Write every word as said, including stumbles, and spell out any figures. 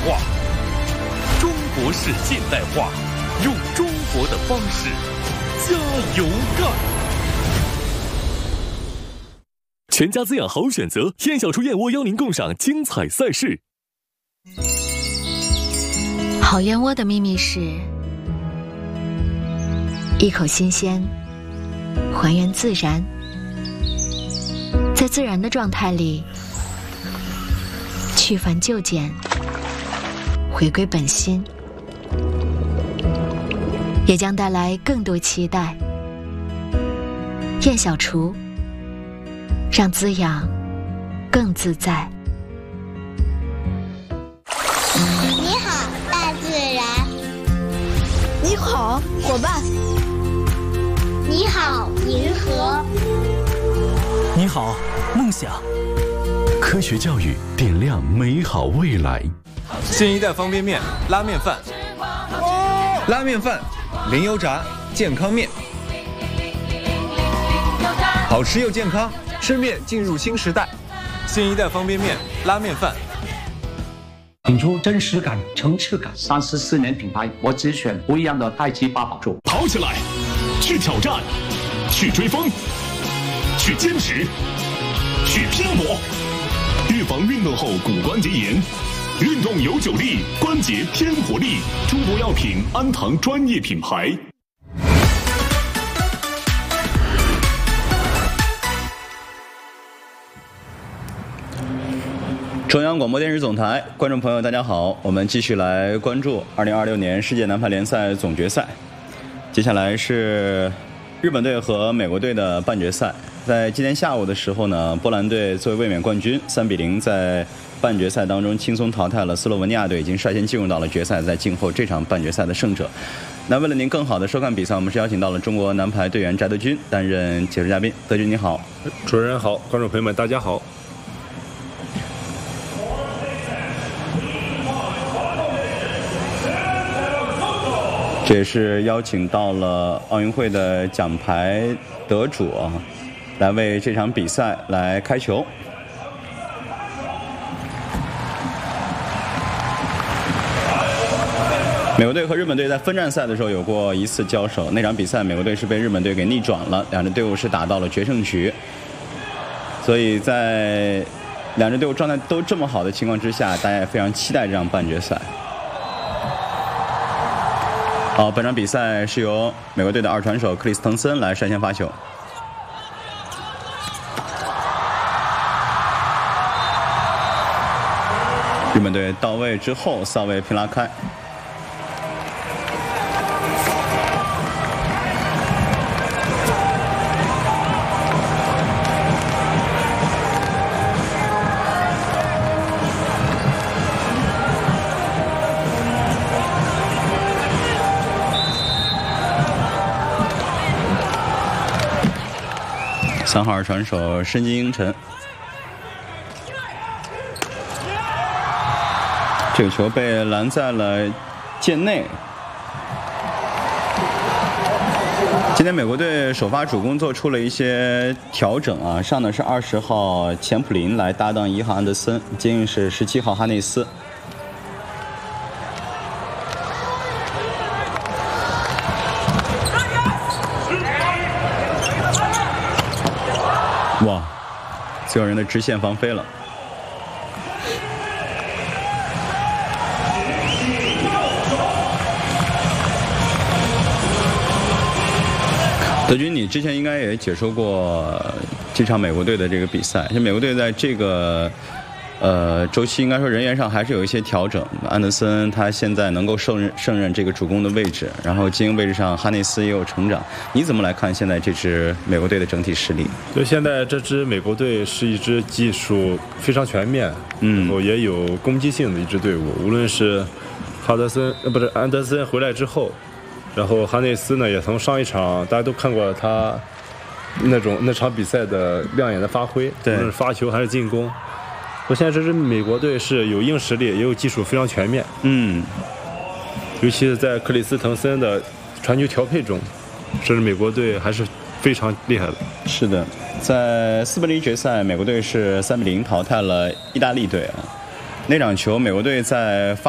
化。中国式现代化，用中国的方式加油干！全家滋养好选择，燕小厨燕窝邀您共赏精彩赛事。 好燕窝的秘密是一口新鲜，还原自然，在自然的状态里去繁就简，回归本心，也将带来更多期待。燕小厨，让滋养更自在。 你好，大自然。 你好，伙伴。 你好，银河。 你好，梦想。 科学教育点亮美好未来。 新一代方便面拉面饭，拉面饭零油炸健康面，好吃又健康，吃面进入新时代。新一代方便面拉面饭， 品出真实感、层次感。 三十四年品牌，我只选不一样的太极八宝粥。 跑起来，去挑战，去追风，去坚持，去拼搏，预防运动后骨关节炎。运动有九力，关节添活力。中国药品安堂专业品牌。 中央广播电视总台，观众朋友大家好，我们继续来关注二零二六年世界男排联赛总决赛。接下来是日本队和美国队的半决赛。在今天下午的时候呢，波兰队作为卫冕冠军，三比零在半决赛当中轻松淘汰了斯洛文尼亚队，已经率先进入到了决赛，在静候这场半决赛的胜者。那为了您更好的收看比赛，我们是邀请到了中国男排队员翟德军担任解说嘉宾。德军你好。 主持人好，观众朋友们大家好。 这也是邀请到了奥运会的奖牌得主啊，来为这场比赛来开球。美国队和日本队在分站赛的时候有过一次交手，那场比赛美国队是被日本队给逆转了，两支队伍是打到了决胜局。所以在两支队伍状态都这么好的情况之下，大家也非常期待这场半决赛。好，本场比赛是由美国队的二传手克里斯滕森来率先发球。日本队到位之后，扫位平拉开。三号二传手申金英晨，这个球被拦在了界内。今天美国队首发主攻做出了一些调整啊，上的是二十号钱普林来搭档一号安德森，接应是十七号哈内斯。哇，自由人的直线防飞了。德军，你之前应该也解说过这场美国队的这个比赛，就美国队在这个呃周期应该说人员上还是有一些调整。安德森他现在能够胜任胜任这个主攻的位置，然后精英位置上哈内斯也有成长。你怎么来看现在这支美国队的整体实力？ 对，现在这支美国队是一支技术非常全面，嗯，然后也有攻击性的一支队伍。无论是哈德森呃不是安德森回来之后，然后哈内斯呢也从上一场大家都看过他那种那场比赛的亮眼的发挥，无论是发球还是进攻。我现在这支美国队是有硬实力，也有技术非常全面。嗯，尤其是在克里斯滕森的传球调配中，这支美国队还是非常厉害的。 是的，在四分之一决赛，美国队是三比零淘汰了意大利队啊。那场球，美国队在